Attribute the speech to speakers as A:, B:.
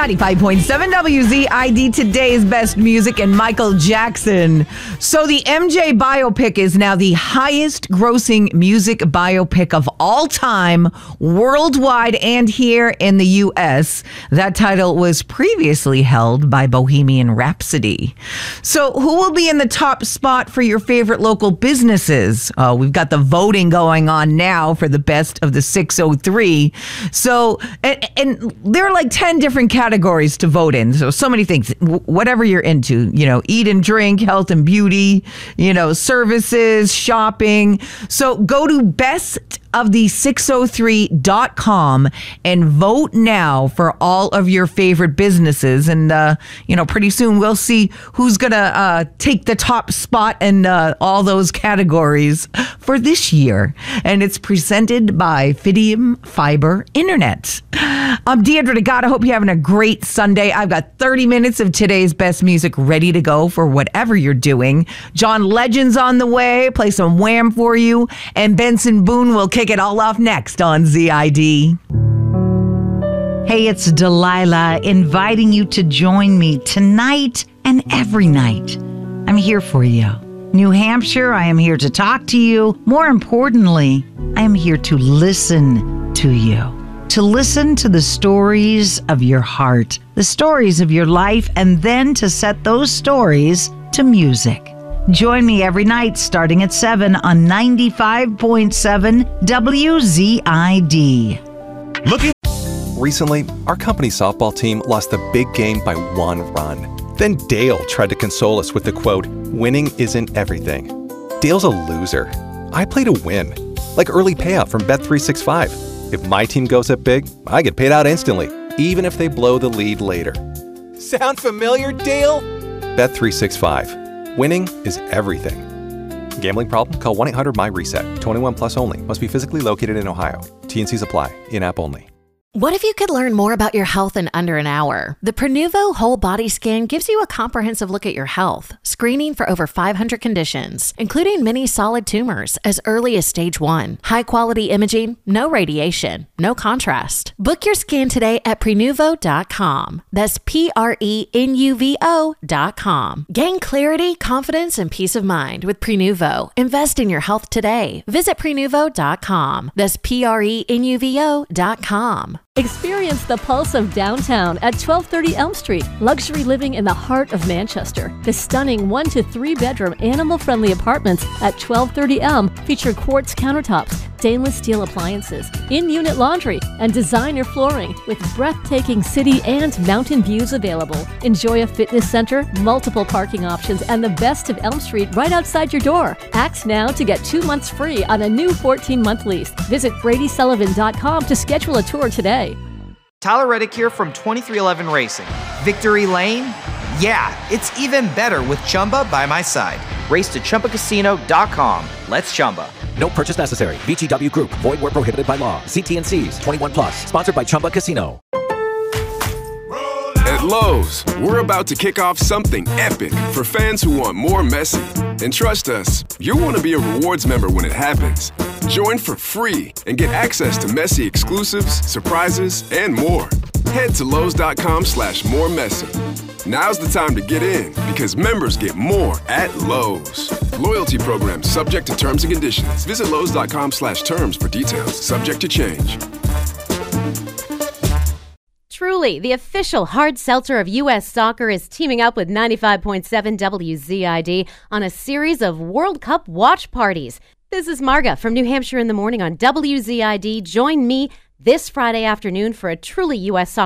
A: 95.7 WZID, today's best music, and Michael Jackson. So the MJ biopic is now the highest grossing music biopic of all time, worldwide and here in the U.S. That title was previously held by Bohemian Rhapsody. So who will be in the top spot for your favorite local businesses? We've got the voting going on now for the best of the 603. So, and there are like 10 different categories to vote in. So many things, whatever you're into, eat and drink, health and beauty, services, shopping. So go to bestofthe603.com and vote now for all of your favorite businesses. And, pretty soon we'll see who's going to take the top spot in all those categories for this year. And it's presented by Fidium Fiber Internet. I'm Deidre DeGotta. I hope you're having a great Sunday. I've got 30 minutes of today's best music ready to go for whatever you're doing. John Legend's on the way. Play some Wham for you. And Benson Boone will kick it all off next on ZID.
B: Hey, it's Delilah inviting you to join me tonight and every night. I'm here for you. New Hampshire, I am here to talk to you. More importantly, I am here to listen to you. To listen to the stories of your heart, the stories of your life, and then to set those stories to music. Join me every night starting at 7 on 95.7 WZID.
C: Recently, our company softball team lost the big game by 1 run. Then Dale tried to console us with the quote, "Winning isn't everything." Dale's a loser. I play to win, like early payout from Bet365. If my team goes up big, I get paid out instantly, even if they blow the lead later. Sound familiar, Dale? Bet365. Winning is everything. Gambling problem? Call 1-800-MY-RESET. 21 plus only. Must be physically located in Ohio. T&Cs apply. In-app only.
D: What if you could learn more about your health in under an hour? The Prenuvo Whole Body Scan gives you a comprehensive look at your health, screening for over 500 conditions, including many solid tumors as early as stage 1. High-quality imaging, no radiation, no contrast. Book your scan today at Prenuvo.com. That's Prenuvo.com. Gain clarity, confidence, and peace of mind with Prenuvo. Invest in your health today. Visit Prenuvo.com. That's Prenuvo.com.
E: Experience the pulse of downtown at 1230 Elm Street. Luxury living in the heart of Manchester. The stunning 1 to 3 bedroom animal-friendly apartments at 1230 Elm feature quartz countertops, stainless steel appliances, in-unit laundry, and designer flooring with breathtaking city and mountain views available. Enjoy a fitness center, multiple parking options, and the best of Elm Street right outside your door. Act now to get 2 months free on a new 14-month lease. Visit BradySullivan.com to schedule a tour today.
F: Tyler Reddick here from 2311 Racing. Victory Lane? Yeah, it's even better with Chumba by my side. Race to ChumbaCasino.com. Let's Chumba.
G: No purchase necessary. VGW Group. Void where prohibited by law. See T&Cs. 21 plus. Sponsored by Chumba Casino.
H: At Lowe's, we're about to kick off something epic for fans who want more Messi. And trust us, you'll want to be a rewards member when it happens. Join for free and get access to Messi exclusives, surprises, and more. Head to Lowe's.com/more Messi. Now's the time to get in because members get more at Lowe's. Loyalty program subject to terms and conditions. Visit Lowe's.com/terms for details. Subject to change.
I: Truly, the official hard seltzer of U.S. soccer is teaming up with 95.7 WZID on a series of World Cup watch parties. This is Marga from New Hampshire in the Morning on WZID. Join me this Friday afternoon for a truly U.S. soccer